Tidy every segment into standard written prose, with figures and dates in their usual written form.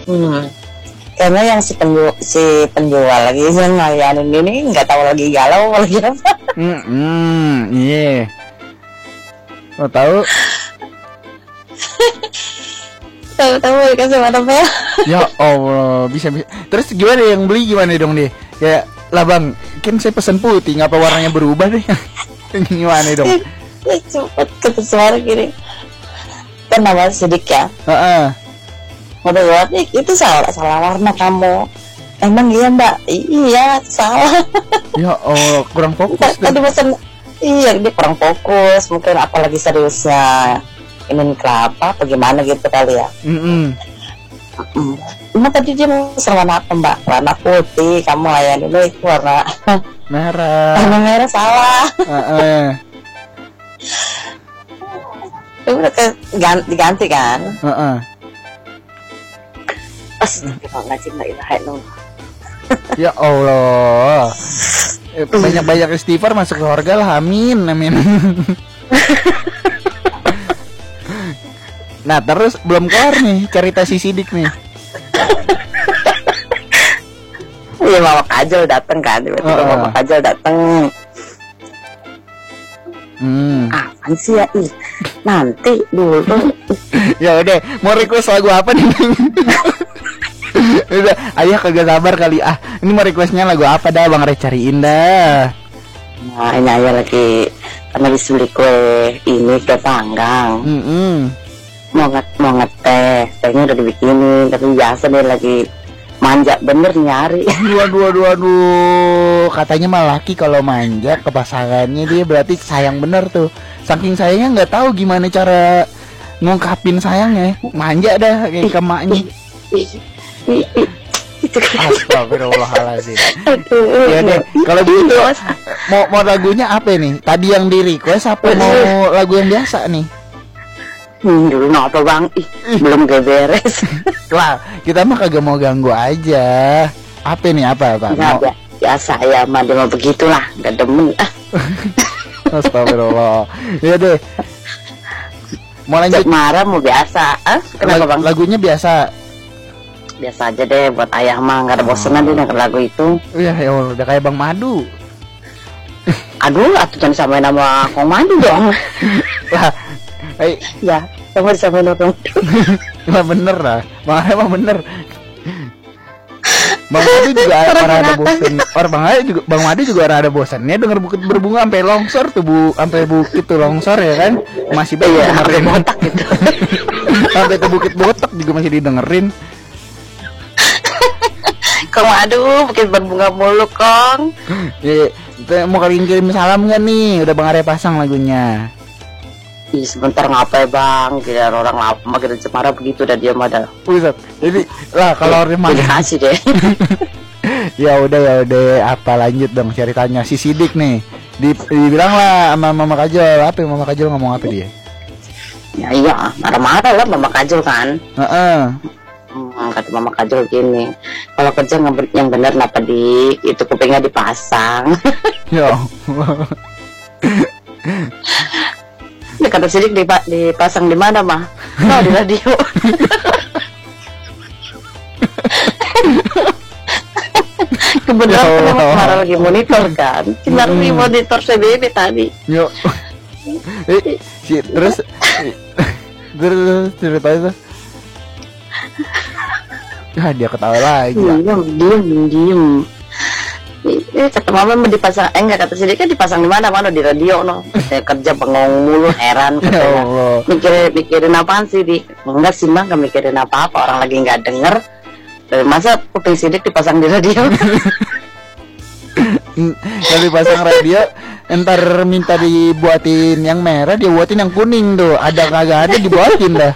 Kayaknya yang si penjual lagi yang ngelayanin ini nggak tahu lagi galau lagi apa. Iya. Lo tahu? Tahu dikasih mana ya? Ya Allah, bisa. Terus gimana yang beli gimana dong deh? Kayak lah bang, kan saya pesan putih, ngapa warnanya berubah deh? Gimana dong? Cepet kata suara gini. Kan nama Sidik ya. Udah buat itu salah warna kamu. Emang iya mbak? Iya salah. Ya Allah, kurang fokus. Tadi pesan. Iya dia kurang fokus. Mungkin apalagi seriusnya ini kelapa apa gimana gitu kali ya. Emang tadi dia pesan warna apa mbak? Warna putih. Kamu layan dulu itu warna merah. Warna merah salah. Udah diganti kan? Ya Allah. Banyak-banyak istighfar masuk surga lah, amin. Nah terus belum kelar nih cerita si Sidik nih. Iya Mama Kajol dateng kan, tiba-tiba Mama Kajol dateng. Apaan sih ya? Nanti dulu. Ya udah, mau request lagu apa nih? Udah, ayah kagak sabar kali. Ini mau requestnya lagu apa dah, Bang Re cariin dah. Nah ini ayah lagi beli kue ini ke panggang. Mau ngeteh, tehnya udah dibikinin, tapi biasa nih lagi manja bener nyari. Aduh. Katanya mah laki kalau manja ke pasangannya dia berarti sayang bener tuh. Saking sayangnya nggak tahu gimana cara ngungkapin sayangnya. Manja dah kayak ke maknya. Astagfirullahaladzim. Ya deh, kalau begitu mau lagunya apa nih? Tadi yang di request apa mau lagu yang biasa nih? Dulu apa bang? Belum beres. Lah, kita mah kagak mau ganggu aja. Apa nih apa? Nggak, biasa ya mah dia mau begitulah, nggak demen. Astagfirullah. Ya deh. Mau lanjut marah mau biasa. Kenapa bang? Lagunya biasa. Biasa aja deh buat ayah mah, nggak ada bosenan dia denger lagu itu. Iya ya Allah, udah kayak Bang Madu. Aduh, atuh jangan samain nama Kong Madu dong. Lah, ya, sama disamain dong. Emang bener lah, emang bener. Bang Madu juga orang ada bosan. Bang Madu juga orang ada bosannya denger bukit berbunga sampai longsor tuh sampai bukit tuh longsor ya kan. Masih banyak dengerin botak gitu. Sampai ke bukit botak juga masih didengerin. Kong Madu bukit berbunga mulu Kong. Mau kirim salam nggak nih? Udah Bang Arya pasang lagunya. Sebentar ngapain bang? Kira orang lama kita cemara begitu dan dia ada. Pusat. Jadi lah kalau Rima kasih deh. ya udah apa lanjut dong ceritanya si Sidik nih. Dibilang lah sama Mama Kajol. Apa Mama Kajol ngomong apa dia? Ya iya, marah-marah lah Mama Kajol kan. Kata Mama Kajol gini, kalau kerja yang benar kenapa itu kupingnya dipasang. Ya. Ini kata Sidik dipasang di mana mah? Oh di radio. Kebetulan marah lagi monitor kan. Kita monitor CBB tadi. Yo. Terus cerita itu. Ya dia ketawa lagi. Diem. Kata mama mau dipasang, enggak kata Sidik kan dipasang di mana di radio no. Saya kerja bengong mulu heran katanya. Mikirin apaan sih di? Enggak sih bang, nggak mikirin apa-apa, orang lagi nggak denger. Masa kuping Sidik dipasang di radio? Kalau dipasang radio, entar minta dibuatin yang merah, dia buatin yang kuning tuh. Ada kagak ada dibuatin dah.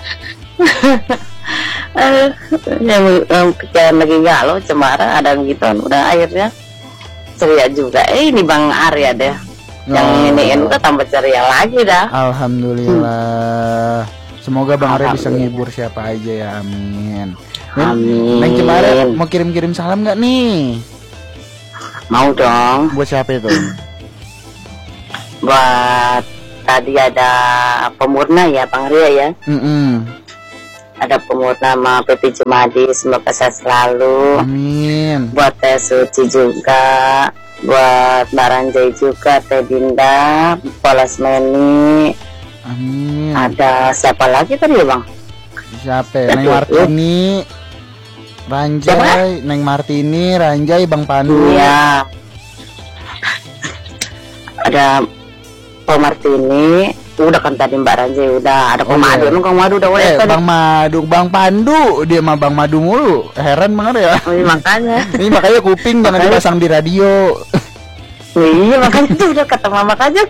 Yang pikiran lagi galau cemara ada gitu udah akhirnya ceria juga. Ini Bang Arya deh yang iniin udah tambah ceria lagi dah. Alhamdulillah. Semoga Bang Arya bisa ngibur siapa aja ya, amin. Amin. Neng Cemara mau kirim salam nggak nih? Mau dong. Buat siapa itu? Buat tadi ada Pemurna ya Bang Arya ya. ada purnama Pepi Jumadi, semoga sehat selalu. Amin. Buat Teh Suci juga, buat Mbak Ranjai juga, Teh Dinda, Polas Meni. Amin. Ada siapa lagi tadi ya, Bang? Siapa? Neng Martini, Ranjai, Neng Martini, Ranjai, Bang Pandu. Iya. Ada Pak Martini, udah kan tadi Mbak Ranjai, udah ada Kang Madu, emang Kang Madu udah boleh tadi. Bang Madu, Bang Pandu, dia mah Bang Madu mulu. Heran banget ya. Oh, iya, makanya. Ini makanya kuping jangan dipasang di radio. Iya, makanya itu udah kata mama aja.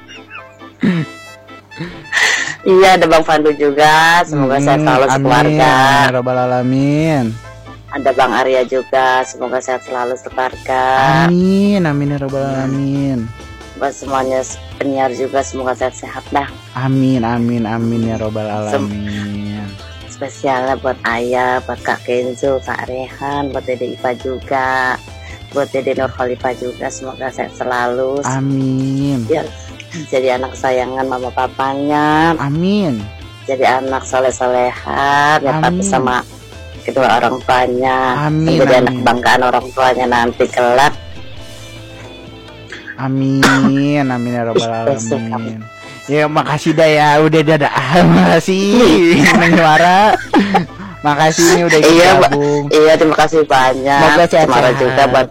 Iya, ada Bang Pandu juga, semoga sehat selalu sekeluarga. Amin, Rabbal alamin. Ada Bang Arya juga, semoga sehat selalu sekeluarga. Amin, amin ya Rabbal alamin. Buat semuanya penyiar juga, semoga sehat-sehat dah. Amin, amin, amin ya Rabbal alamin. Spesialnya buat Ayah, buat Kak Kenzo, Kak Rehan, buat Dede Ipa juga, buat Dede Nurholifah juga, semoga sehat selalu. Amin. Biar jadi anak kesayangan mama papanya. Amin. Jadi anak soleh-solehan, ya tapi sama kedua orang tuanya. Amin. Jadi anak banggaan orang tuanya nanti kelak. Amin, amin ya Rabbal alamin. Ya makasih dah ya, udah dadah. Makasih Neng Wara. Makasih ini udah gabung. Iya, terima kasih banyak. Semoga sehat juga buat.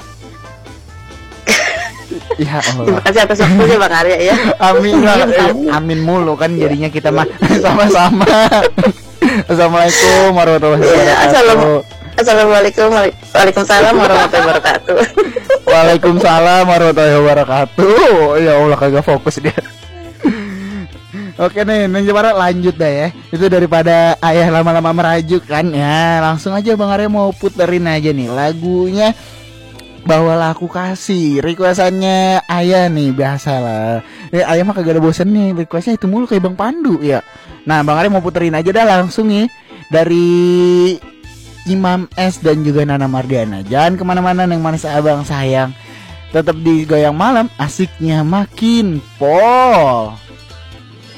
Ya Allah. Terima kasih atas waktunya Bang Arya ya. Amin, amin mulu kan jadinya kita mah sama-sama. Assalamualaikum warahmatullahi wabarakatuh. Assalamualaikum, waalaikumsalam warahmatullahi wabarakatuh. Waalaikumsalam warahmatullahi wabarakatuh. Ya Allah kagak fokus dia. Oke nih, Neng Jemara lanjut dah ya. Itu daripada ayah lama-lama merajuk kan ya. Langsung aja Bang Arya mau puterin aja nih lagunya Bawalah Aku Kasih. Requestannya ayah nih, biasalah. Ayah mah kagak ada bosen nih, requestnya itu mulu kayak Bang Pandu ya. Nah Bang Arya mau puterin aja dah langsung nih dari Imam S dan juga Nana Mardiana. Jangan kemana-mana Neng Manis Abang sayang. Tetap di Goyang Malam, asiknya makin pol.